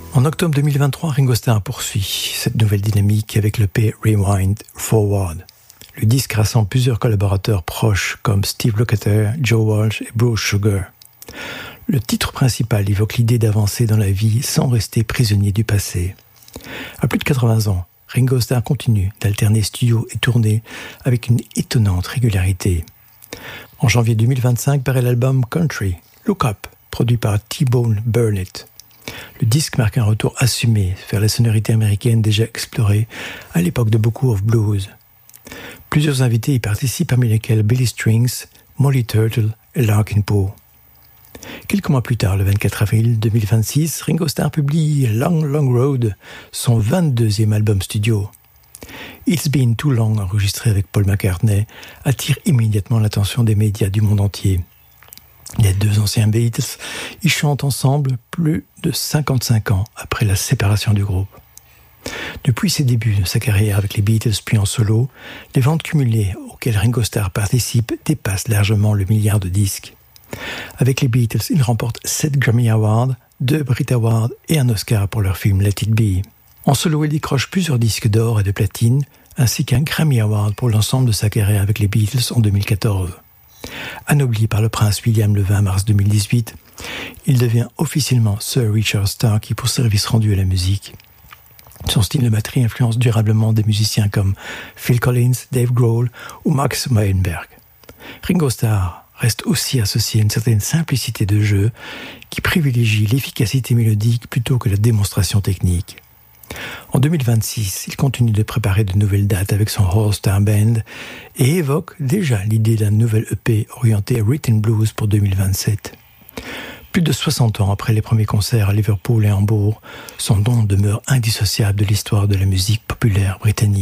En octobre 2023, Ringo Starr poursuit cette nouvelle dynamique avec l'EP Rewind Forward. Le disque rassemble plusieurs collaborateurs proches comme Steve Lukather, Joe Walsh et Bruce Sugar. Le titre principal évoque l'idée d'avancer dans la vie sans rester prisonnier du passé. À plus de 80 ans, Ringo Starr continue d'alterner studio et tournée avec une étonnante régularité. En janvier 2025 paraît l'album Country, Look Up, produit par T-Bone Burnett. Le disque marque un retour assumé vers la sonorité américaine déjà explorée à l'époque de Book of Blues. Plusieurs invités y participent, parmi lesquels Billy Strings, Molly Turtle et Larkin Poe. Quelques mois plus tard, le 24 avril 2026, Ringo Starr publie Long Long Road, son 22e album studio. It's Been Too Long, enregistré avec Paul McCartney, attire immédiatement l'attention des médias du monde entier. Les deux anciens Beatles y chantent ensemble plus de 55 ans après la séparation du groupe. Depuis ses débuts de sa carrière avec les Beatles puis en solo, les ventes cumulées auxquelles Ringo Starr participe dépassent largement le milliard de disques. Avec les Beatles, il remporte 7 Grammy Awards, 2 Brit Awards et un Oscar pour leur film Let It Be. En solo, il décroche plusieurs disques d'or et de platine, ainsi qu'un Grammy Award pour l'ensemble de sa carrière avec les Beatles en 2014. Anobli par le prince William le 20 mars 2018, il devient officiellement Sir Richard Starkey pour service rendu à la musique. Son style de batterie influence durablement des musiciens comme Phil Collins, Dave Grohl ou Max Meyerberg. Ringo Starr reste aussi associé à une certaine simplicité de jeu qui privilégie l'efficacité mélodique plutôt que la démonstration technique. En 2026, il continue de préparer de nouvelles dates avec son All Star Band et évoque déjà l'idée d'un nouvel EP orienté Rhythm Blues pour 2027. Plus de 60 ans après les premiers concerts à Liverpool et Hambourg, son nom demeure indissociable de l'histoire de la musique populaire britannique.